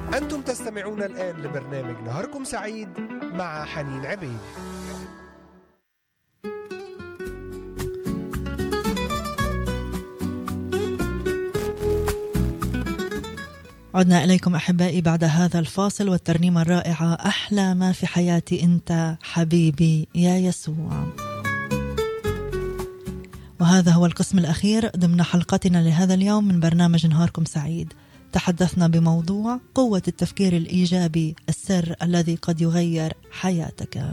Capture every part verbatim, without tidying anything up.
أنتم تستمعون الآن لبرنامج نهاركم سعيد مع حنين عبيد. عدنا إليكم أحبائي بعد هذا الفاصل والترنيمة الرائعة أحلى ما في حياتي أنت حبيبي يا يسوع. وهذا هو القسم الأخير ضمن حلقتنا لهذا اليوم من برنامج نهاركم سعيد. تحدثنا بموضوع قوة التفكير الإيجابي، السر الذي قد يغير حياتك.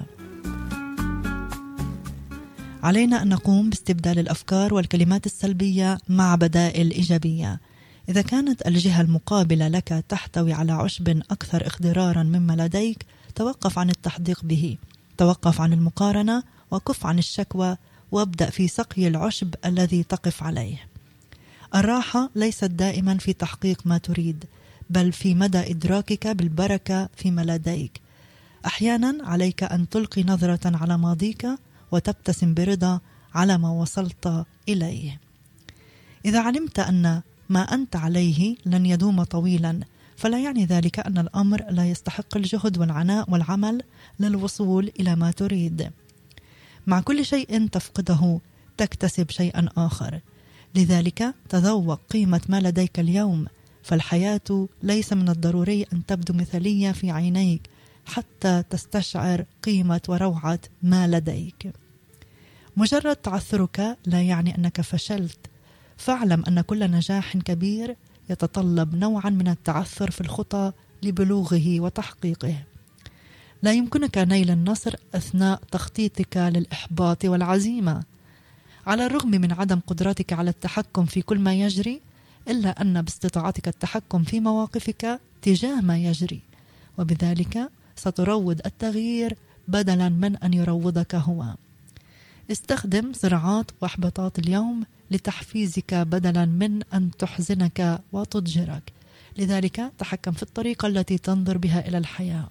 علينا أن نقوم باستبدال الأفكار والكلمات السلبية مع بدائل إيجابية. إذا كانت الجهة المقابلة لك تحتوي على عشب أكثر اخضرارا مما لديك، توقف عن التحديق به، توقف عن المقارنة وكف عن الشكوى، وابدأ في سقي العشب الذي تقف عليه. الراحة ليست دائما في تحقيق ما تريد، بل في مدى إدراكك بالبركة فيما لديك. أحيانا عليك أن تلقي نظرة على ماضيك وتبتسم برضا على ما وصلت إليه. إذا علمت أن ما أنت عليه لن يدوم طويلا، فلا يعني ذلك أن الأمر لا يستحق الجهد والعناء والعمل للوصول إلى ما تريد. مع كل شيء تفقده تكتسب شيئا آخر، لذلك تذوق قيمة ما لديك اليوم، فالحياة ليس من الضروري أن تبدو مثالية في عينيك حتى تستشعر قيمة وروعة ما لديك. مجرد تعثرك لا يعني أنك فشلت، فاعلم أن كل نجاح كبير يتطلب نوعا من التعثر في الخطى لبلوغه وتحقيقه. لا يمكنك نيل النصر أثناء تخطيطك للإحباط والعزيمة. على الرغم من عدم قدرتك على التحكم في كل ما يجري، إلا أن باستطاعتك التحكم في مواقفك تجاه ما يجري، وبذلك ستروض التغيير بدلا من أن يروضك هو. استخدم صراعات واحباطات اليوم لتحفيزك بدلا من أن تحزنك وتضجرك، لذلك تحكم في الطريقة التي تنظر بها إلى الحياة.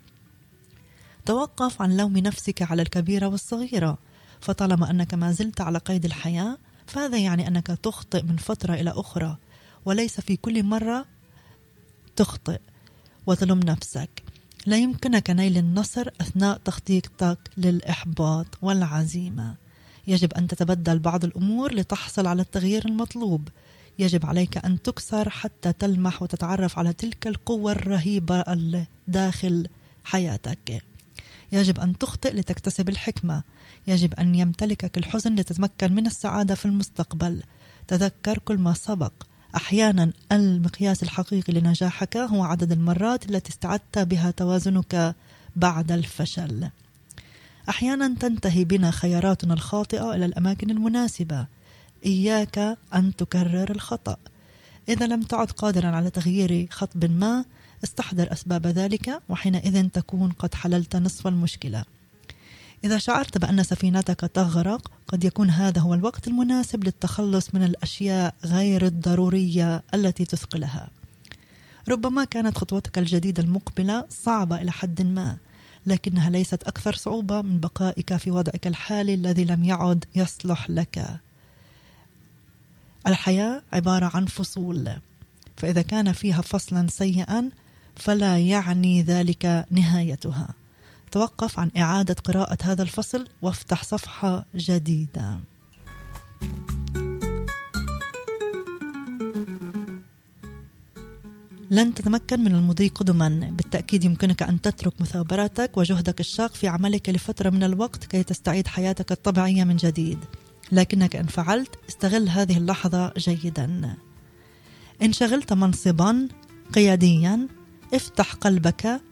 توقف عن لوم نفسك على الكبيرة والصغيرة، فطالما أنك ما زلت على قيد الحياة فهذا يعني أنك تخطئ من فترة إلى أخرى، وليس في كل مرة تخطئ وتلوم نفسك. لا يمكنك نيل النصر أثناء تخطيطك للإحباط والعزيمة. يجب أن تتبدل بعض الأمور لتحصل على التغيير المطلوب. يجب عليك أن تكسر حتى تلمح وتتعرف على تلك القوة الرهيبة داخل حياتك. يجب أن تخطئ لتكتسب الحكمة. يجب أن يمتلكك الحزن لتتمكن من السعادة في المستقبل. تذكر كل ما سبق. أحيانا المقياس الحقيقي لنجاحك هو عدد المرات التي استعدت بها توازنك بعد الفشل. أحيانا تنتهي بنا خياراتنا الخاطئة إلى الأماكن المناسبة. إياك أن تكرر الخطأ. إذا لم تعد قادرا على تغيير خطب ما، استحضر أسباب ذلك، وحينئذ تكون قد حللت نصف المشكلة. إذا شعرت بأن سفينتك تغرق، قد يكون هذا هو الوقت المناسب للتخلص من الأشياء غير الضرورية التي تثقلها. ربما كانت خطوتك الجديدة المقبلة صعبة إلى حد ما، لكنها ليست أكثر صعوبة من بقائك في وضعك الحالي الذي لم يعد يصلح لك. الحياة عبارة عن فصول، فإذا كان فيها فصلا سيئا فلا يعني ذلك نهايتها. توقف عن إعادة قراءة هذا الفصل وافتح صفحة جديدة. لن تتمكن من المضي قدما. بالتأكيد يمكنك أن تترك مثابرتك وجهدك الشاق في عملك لفترة من الوقت كي تستعيد حياتك الطبيعية من جديد، لكنك إن فعلت استغل هذه اللحظة جيدا. إن شغلت منصبا قياديا، افتح قلبك